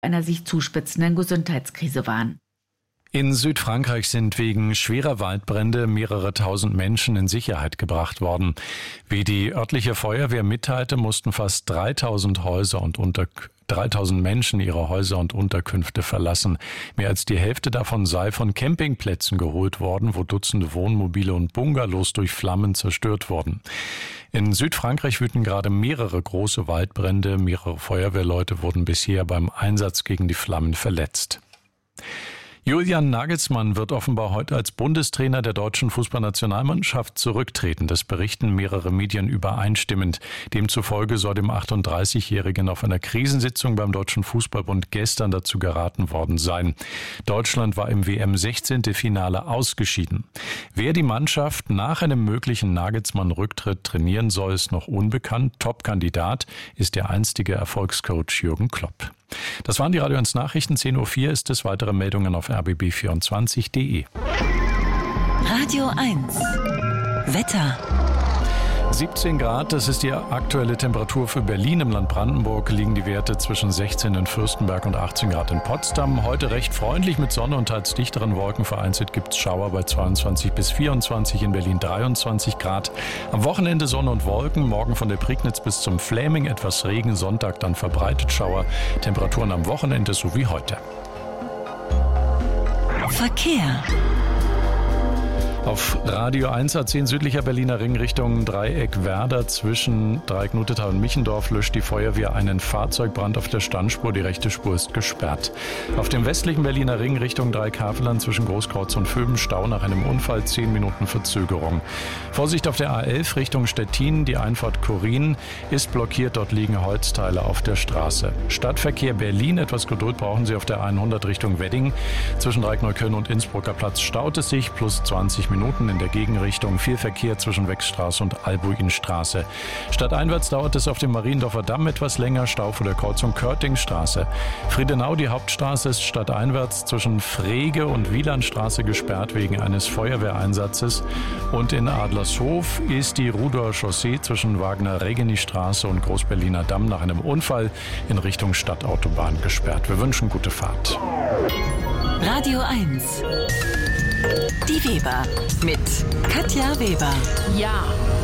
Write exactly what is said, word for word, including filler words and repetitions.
einer sich zuspitzenden Gesundheitskrise warnen. In Südfrankreich sind wegen schwerer Waldbrände mehrere tausend Menschen in Sicherheit gebracht worden. Wie die örtliche Feuerwehr mitteilte, mussten fast dreitausend Häuser und unter dreitausend Menschen ihre Häuser und Unterkünfte verlassen. Mehr als die Hälfte davon sei von Campingplätzen geholt worden, wo Dutzende Wohnmobile und Bungalows durch Flammen zerstört wurden. In Südfrankreich wüten gerade mehrere große Waldbrände. Mehrere Feuerwehrleute wurden bisher beim Einsatz gegen die Flammen verletzt. Julian Nagelsmann wird offenbar heute als Bundestrainer der deutschen Fußballnationalmannschaft zurücktreten. Das berichten mehrere Medien übereinstimmend. Demzufolge soll dem achtunddreißigjährigen auf einer Krisensitzung beim Deutschen Fußballbund gestern dazu geraten worden sein. Deutschland war im W M-sechzehnten-Finale ausgeschieden. Wer die Mannschaft nach einem möglichen Nagelsmann-Rücktritt trainieren soll, ist noch unbekannt. Top-Kandidat ist der einstige Erfolgscoach Jürgen Klopp. Das waren die Radio eins Nachrichten. zehn Uhr vier ist es. Weitere Meldungen auf r b b vierundzwanzig punkt de. Radio eins. Wetter. siebzehn Grad, das ist die aktuelle Temperatur für Berlin. Im Land Brandenburg liegen die Werte zwischen sechzehn in Fürstenberg und achtzehn Grad in Potsdam. Heute recht freundlich mit Sonne und teils dichteren Wolken. Vereinzelt gibt es Schauer bei zweiundzwanzig bis vierundzwanzig, in Berlin dreiundzwanzig Grad. Am Wochenende Sonne und Wolken, morgen von der Prignitz bis zum Fläming etwas Regen, Sonntag dann verbreitet Schauer. Temperaturen am Wochenende so wie heute. Verkehr. Auf Radio eins A zehn südlicher Berliner Ring Richtung Dreieck Werder zwischen Dreieck Nutetal und Michendorf löscht die Feuerwehr einen Fahrzeugbrand auf der Standspur. Die rechte Spur ist gesperrt. Auf dem westlichen Berliner Ring Richtung Dreieck Havelland zwischen Großkreuz und Vöben Stau nach einem Unfall, zehn Minuten Verzögerung. Vorsicht auf der A elf Richtung Stettin, die Einfahrt Korin ist blockiert. Dort liegen Holzteile auf der Straße. Stadtverkehr Berlin, etwas Geduld brauchen Sie auf der hundert Richtung Wedding. Zwischen Dreieck Neukölln und Innsbrucker Platz staut es sich, plus zwanzig Minuten in der Gegenrichtung. Viel Verkehr zwischen Wechstraße und Albuinstraße. Stadteinwärts dauert es auf dem Mariendorfer Damm etwas länger. Stau vor der Kreuzung Körtingstraße. Friedenau, die Hauptstraße, ist stadteinwärts zwischen Frege und Wielandstraße gesperrt wegen eines Feuerwehreinsatzes. Und in Adlershof ist die Rudower Chaussee zwischen Wagner-Regeni-Straße und Großberliner Damm nach einem Unfall in Richtung Stadtautobahn gesperrt. Wir wünschen gute Fahrt. Radio eins. Die Weber mit Katja Weber. Ja.